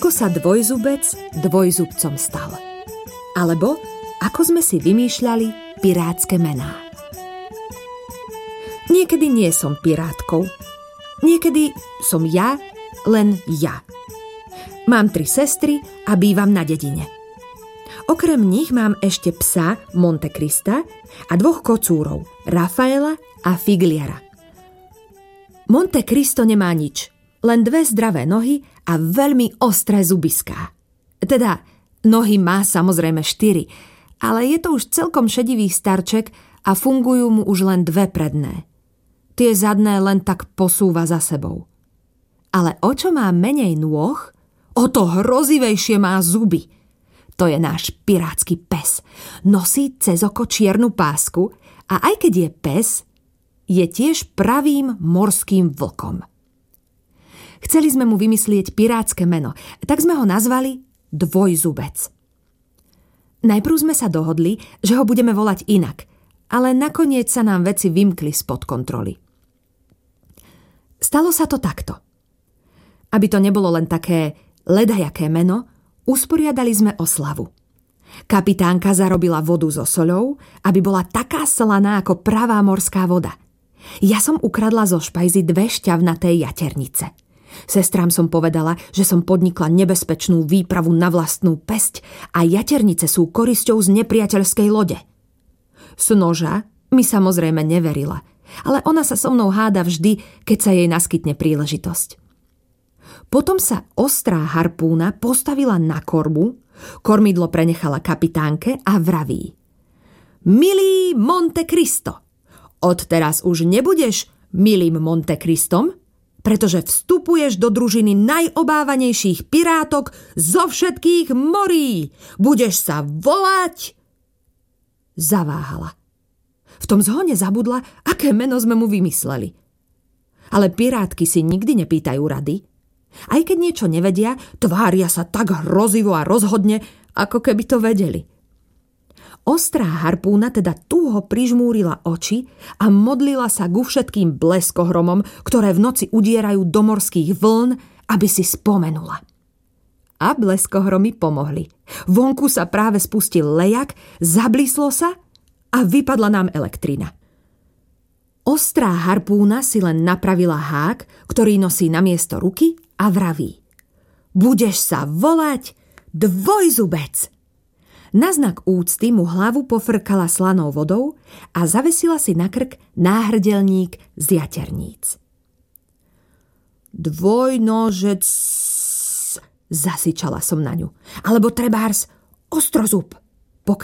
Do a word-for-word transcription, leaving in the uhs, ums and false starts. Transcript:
Ako sa dvojzubec dvojzubcom stal. Alebo ako sme si vymýšľali pirátske mená. Niekedy nie som pirátkou. Niekedy som ja, len ja. Mám tri sestry a bývam na dedine. Okrem nich mám ešte psa Monte Crista a dvoch kocúrov, Rafaela a Figliera. Monte Cristo nemá nič, len dve zdravé nohy a veľmi ostré zubiská. Teda, nohy má samozrejme štyri, ale je to už celkom šedivý starček a fungujú mu už len dve predné. Tie zadné len tak posúva za sebou. Ale o čo má menej nôh, o to hrozivejšie má zuby. To je náš pirátsky pes. Nosí cez oko čiernu pásku a aj keď je pes, je tiež pravým morským vlkom. Chceli sme mu vymyslieť pirátske meno, tak sme ho nazvali Dvojzubec. Najprv sme sa dohodli, že ho budeme volať inak, ale nakoniec sa nám veci vymkli spod kontroly. Stalo sa to takto. Aby to nebolo len také ledajaké meno, usporiadali sme oslavu. Kapitánka zarobila vodu so soľou, aby bola taká slaná ako pravá morská voda. Ja som ukradla zo špajzy dve šťavnaté jaternice. Sestrám som povedala, že som podnikla nebezpečnú výpravu na vlastnú päsť a jaternice sú korisťou z nepriateľskej lode. Snoža mi samozrejme neverila, ale ona sa so mnou háda vždy, keď sa jej naskytne príležitosť. Potom sa ostrá harpúna postavila na korbu, kormidlo prenechala kapitánke a vraví: Milý Monte Cristo, odteraz už nebudeš milým Monte Cristom, pretože vstupuješ do družiny najobávanejších pirátok zo všetkých morí. Budeš sa volať... Zaváhala. V tom zhone zabudla, aké meno sme mu vymysleli. Ale pirátky si nikdy nepýtajú rady. Aj keď niečo nevedia, tvária sa tak hrozivo a rozhodne, ako keby to vedeli. Ostrá harpúna teda tuho prižmúrila oči a modlila sa ku všetkým bleskohromom, ktoré v noci udierajú do morských vln, aby si spomenula. A bleskohromy pomohli. Vonku sa práve spustil lejak, zablíslo sa a vypadla nám elektrina. Ostrá harpúna si len napravila hák, ktorý nosí namiesto ruky a vraví: Budeš sa volať Dvojzubec. Na znak úcty mu hlavu pofrkala slanou vodou a zavesila si na krk náhrdelník z jaterníc. Dvojnožec, zasičala som na ňu. Alebo trebárs ostrozub.